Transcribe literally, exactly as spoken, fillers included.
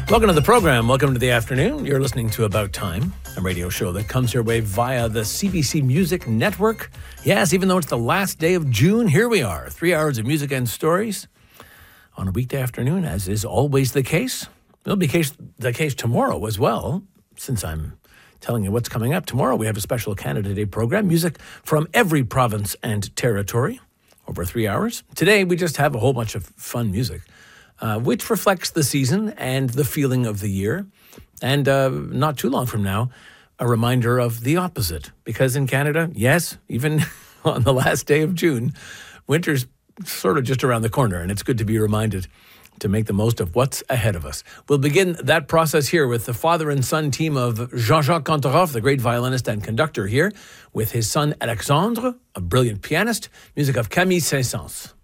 Welcome to the program. Welcome to the afternoon. You're listening to About Time, a radio show that comes your way via the C B C Music Network. Yes, even though it's the last day of June, here we are. Three hours of music and stories on a weekday afternoon, as is always the case. It'll be case, the case tomorrow as well, since I'm telling you what's coming up. Tomorrow we have a special Canada Day program, music from every province and territory, over three hours. Today we just have a whole bunch of fun music. Uh, which reflects the season and the feeling of the year. And uh, not too long from now, a reminder of the opposite. Because in Canada, yes, even on the last day of June, winter's sort of just around the corner, and it's good to be reminded to make the most of what's ahead of us. We'll begin that process here with the father and son team of Jean-Jacques Kantorov, the great violinist and conductor here, with his son Alexandre, a brilliant pianist, music of Camille Saint-Saëns.